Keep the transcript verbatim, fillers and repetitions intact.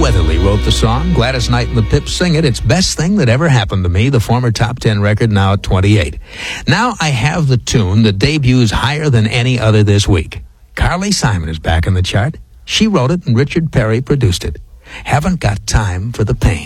Weatherly wrote the song. Gladys Knight and the Pips sing it. It's Best Thing That Ever Happened to Me, the former top ten record, now at twenty-eight. Now I have the tune that debuts higher than any other this week. Carly Simon is back in the chart. She wrote it and Richard Perry produced it. Haven't Got Time for the Pain.